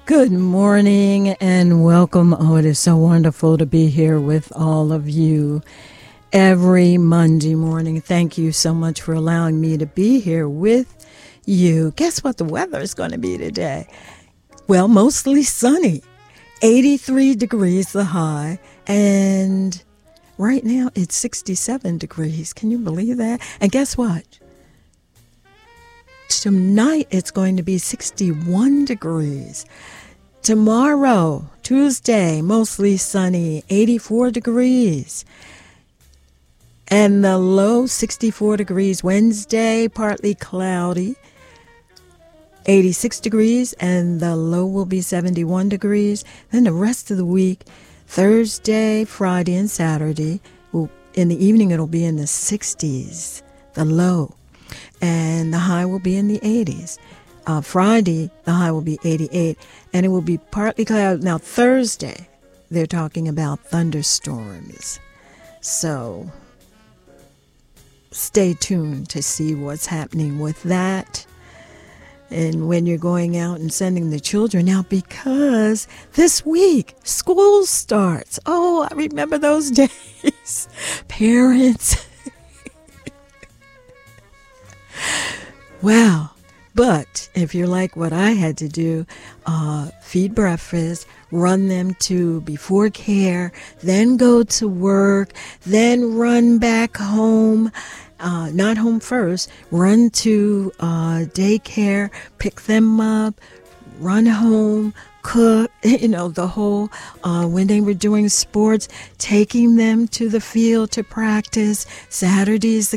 Good morning and welcome. Oh, it is so wonderful to be here with all of you every Monday morning. Thank you so much for allowing me to be here with you. Guess what the weather is going to be today? Well, mostly sunny. 83 degrees the high, and right now it's 67 degrees. Can you believe that? And guess what? Tonight it's going to be 61 degrees. Tomorrow, Tuesday, mostly sunny, 84 degrees. And the low, 64 degrees. Wednesday, partly cloudy, 86 degrees. And the low will be 71 degrees. Then the rest of the week, Thursday, Friday, and Saturday, in the evening it'll be in the 60s, the low. And the high will be in the 80s. Friday, the high will be 88, and it will be partly cloudy. Now, Thursday, they're talking about thunderstorms. So, stay tuned to see what's happening with that. And when you're going out and sending the children out, because this week, school starts. Oh, I remember those days. Parents. Wow. But if you're like what I had to do, feed breakfast, run them to before care, then go to work, then run back home, not home first, run to daycare, pick them up, run home, cook, the whole, when they were doing sports, taking them to the field to practice, Saturdays,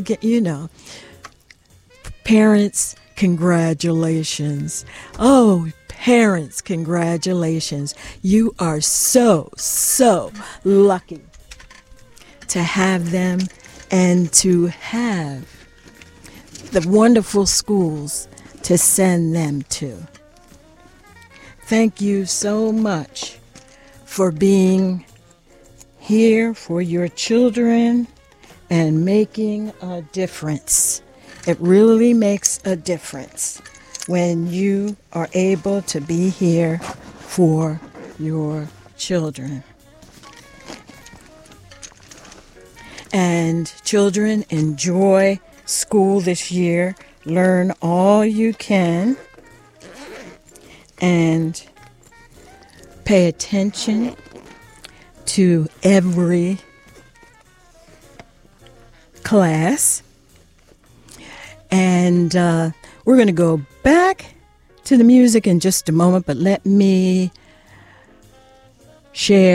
parents, congratulations. Oh, parents, congratulations. You are so, so lucky to have them and to have the wonderful schools to send them to. Thank you so much for being here for your children and making a difference. It really makes a difference when you are able to be here for your children. And children, enjoy school this year. Learn all you can. And pay attention to every class. And we're going to go back to the music in just a moment, but let me share